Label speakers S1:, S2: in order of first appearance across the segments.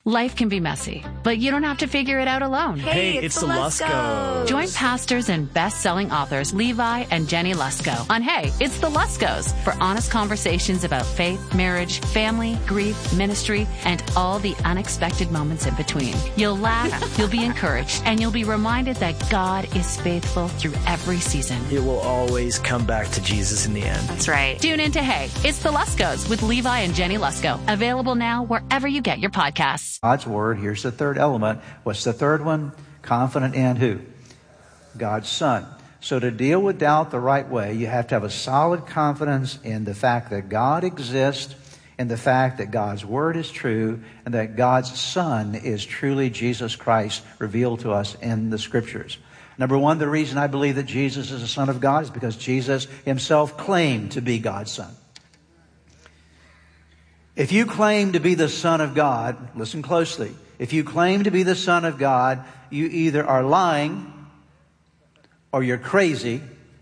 S1: Life can be messy, but you don't have to figure it out alone.
S2: Hey, it's the Luskos.
S1: Join pastors and best-selling authors Levi and Jenny Lusko on Hey, It's the Luskos for honest conversations about faith, marriage, family, grief, ministry, and all the unexpected moments in between. You'll laugh, you'll be encouraged, and you'll be reminded that God is faithful through every season.
S2: It will always come back to Jesus in the end.
S1: That's right. Tune in to Hey, It's the Luskos with Levi and Jenny Lusko. Available now wherever you get your podcasts.
S3: God's Word. Here's the third element. What's the third one? Confident in who? God's Son. So to deal with doubt the right way, you have to have a solid confidence in the fact that God exists, in the fact that God's Word is true, and that God's Son is truly Jesus Christ revealed to us in the Scriptures. Number one, the reason I believe that Jesus is the Son of God is because Jesus himself claimed to be God's Son. If you claim to be the Son of God, listen closely. If you claim to be the Son of God, you either are lying, or you're crazy,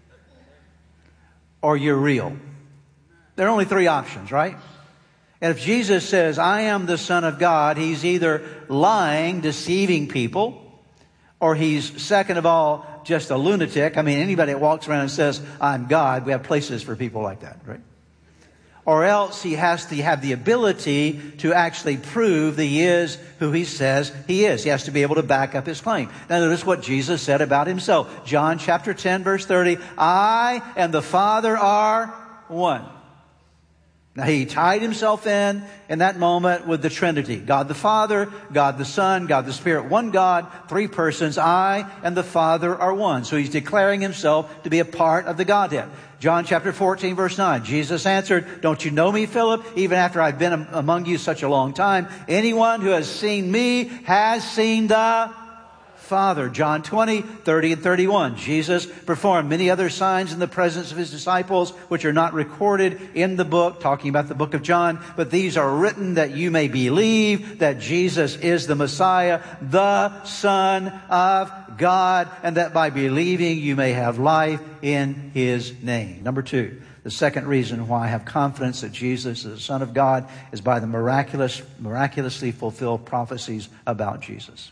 S3: or you're real. There are only three options, right? And if Jesus says, I am the Son of God, he's either lying, deceiving people, or he's, second of all, just a lunatic. I mean, anybody that walks around and says, I'm God, we have places for people like that, right? Or else he has to have the ability to actually prove that he is who he says he is. He has to be able to back up his claim. Now notice what Jesus said about himself. John chapter 10 verse 30, I and the Father are one. Now he tied himself in that moment with the Trinity. God the Father, God the Son, God the Spirit. One God, three persons. I and the Father are one. So he's declaring himself to be a part of the Godhead. John chapter 14 verse 9. Jesus answered, don't you know me, Philip? Even after I've been among you such a long time. Anyone who has seen me has seen the Father. John 20, 30 and 31. Jesus performed many other signs in the presence of his disciples, which are not recorded in the book, talking about the book of John, but these are written that you may believe that Jesus is the Messiah, the Son of God, and that by believing you may have life in his name. Number two, the second reason why I have confidence that Jesus is the Son of God is by the miraculously fulfilled prophecies about Jesus.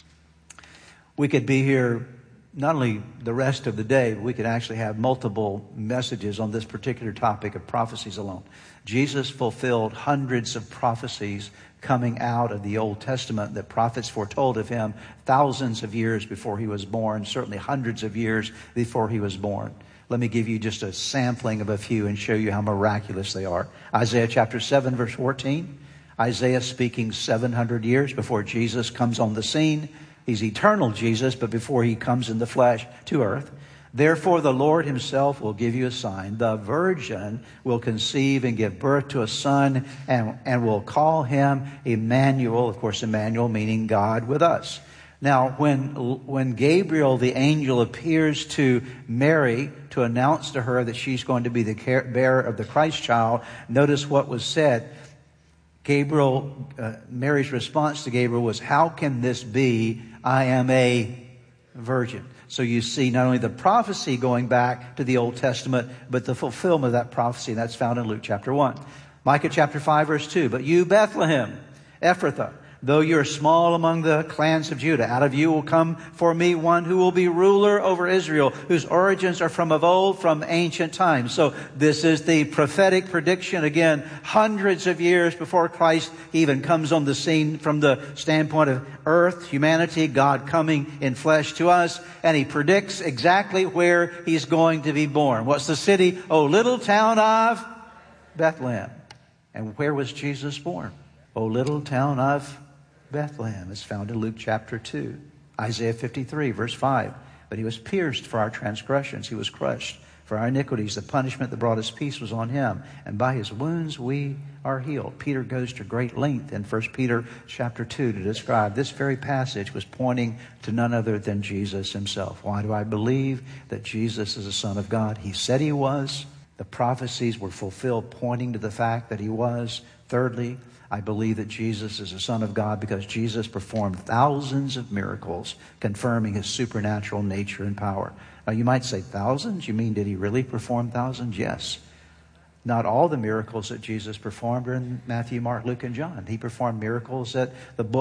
S3: We could be here not only the rest of the day, but we could actually have multiple messages on this particular topic of prophecies alone. Jesus fulfilled hundreds of prophecies coming out of the Old Testament that prophets foretold of him thousands of years before he was born, certainly hundreds of years before he was born. Let me give you just a sampling of a few and show you how miraculous they are. Isaiah chapter 7 verse 14. Isaiah speaking 700 years before Jesus comes on the scene. He's eternal Jesus, but before he comes in the flesh to earth. Therefore the Lord himself will give you a sign. The virgin will conceive and give birth to a son and will call him Emmanuel. Of course, Emmanuel meaning God with us. Now, when Gabriel, the angel, appears to Mary to announce to her that she's going to be the bearer of the Christ child, notice what was said. Mary's response to Gabriel was, how can this be? I am a virgin. So you see not only the prophecy going back to the Old Testament, but the fulfillment of that prophecy. And that's found in Luke chapter 1. Micah chapter 5 verse 2. But you, Bethlehem, Ephrathah, though you are small among the clans of Judah, out of you will come for me one who will be ruler over Israel, whose origins are from of old, from ancient times. So this is the prophetic prediction, again, hundreds of years before Christ even comes on the scene from the standpoint of earth, humanity, God coming in flesh to us. And he predicts exactly where he's going to be born. What's the city? Oh, little town of Bethlehem. And where was Jesus born? Oh, little town of Bethlehem. Is found in Luke chapter 2. Isaiah 53 verse 5. But he was pierced for our transgressions. He was crushed for our iniquities. The punishment that brought us peace was on him. And by his wounds we are healed. Peter goes to great length in 1 Peter chapter 2 to describe this very passage was pointing to none other than Jesus himself. Why do I believe that Jesus is the Son of God? He said he was. The prophecies were fulfilled pointing to the fact that he was. Thirdly, I believe that Jesus is the Son of God because Jesus performed thousands of miracles confirming his supernatural nature and power. Now you might say thousands? You mean did he really perform thousands? Yes. Not all the miracles that Jesus performed are in Matthew, Mark, Luke, and John. He performed miracles that the book